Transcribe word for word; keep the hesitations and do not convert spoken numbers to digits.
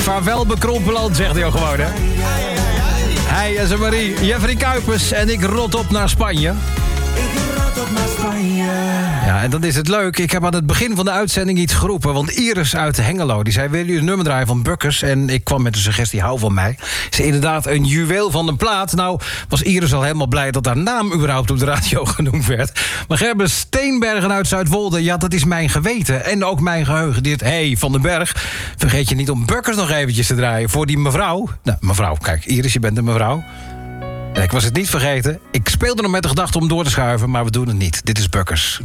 Vaarwel bekrompeland, zegt hij ook gewoon, hè? Hij en zijn Marie, Jeffrey Kuipers en ik rot op naar Spanje. Ja, en dan is het leuk. Ik heb aan het begin van de uitzending iets geroepen. Want Iris uit Hengelo, die zei... wil je een nummer draaien van Bukkers? En ik kwam met de suggestie, hou van mij. Is inderdaad een juweel van een plaat. Nou, was Iris al helemaal blij dat haar naam überhaupt op de radio genoemd werd. Maar Gerben Steenbergen uit Zuidwolde... ja, dat is mijn geweten. En ook mijn geheugen. Dit, hey, Van den Berg, vergeet je niet om Bukkers nog eventjes te draaien. Voor die mevrouw. Nou, mevrouw, kijk, Iris, je bent een mevrouw. Ik was het niet vergeten. Ik speelde nog met de gedachte om door te schuiven, maar we doen het niet. Dit is Bukkers.